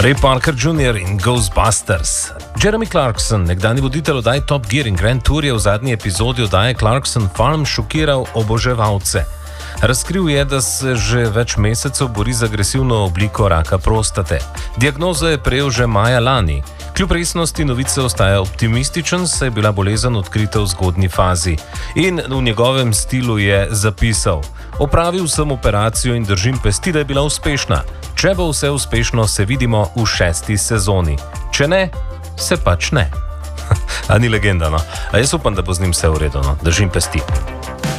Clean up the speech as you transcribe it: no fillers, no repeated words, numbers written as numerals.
Ray Parker Jr. in Ghostbusters. Jeremy Clarkson, nekdani voditelj oddaje Top Gear in Grand Tour, je v zadnji epizodi oddaje Clarkson Farm šokiral oboževalce. Razkril je, da se že več mesecev bori z agresivno obliko raka prostate. Diagnozo je prejel že maja lani. Kljub resnosti novice ostaja optimističen, saj je bila bolezen odkrita v zgodnji fazi. In v njegovem stilu je zapisal: "Opravil sem operacijo in držim pesti, da je bila uspešna. Če bo vse uspešno, se vidimo v 6. sezoni. Če ne, se pač ne." A ni legenda, no? A jaz upam, da bo z njim vse v redu, no? Držim pesti.